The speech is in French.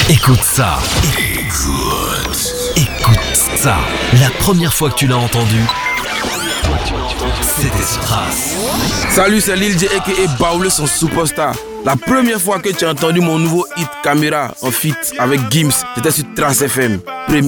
Écoute ça. Écoute ça. La première fois que tu l'as entendu, c'était Strass. Salut, c'est Lil J aka Baoulé son superstar. La première fois que tu as entendu mon nouveau hit Caméra en feat avec Gims, c'était sur Trace FM. Première.